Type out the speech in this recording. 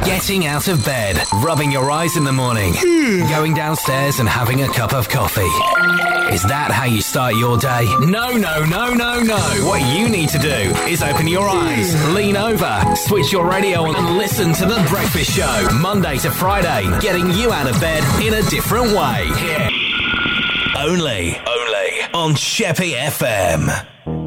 Getting out of bed, rubbing your eyes in the morning, going downstairs and having a cup of coffee. Is that how you start your day? No, no, no, no, no. What you need to do is open your eyes, lean over, switch your radio on and listen to The Breakfast Show. Monday to Friday, getting you out of bed in a different way. Only on Sheppy FM.